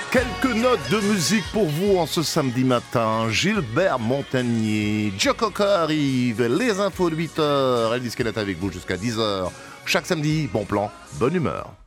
Quelques notes de musique pour vous en ce samedi matin. Gilbert Montagnier, Joe Cocker arrive, les infos de 8h. Elvis Kenneth avec vous jusqu'à 10h. Chaque samedi, bon plan, bonne humeur.